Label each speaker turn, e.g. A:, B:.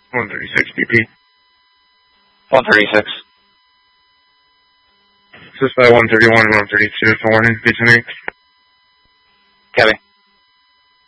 A: 136 BP.
B: 136.
A: Just by 131 and 132 for warning, B28.
B: Copy.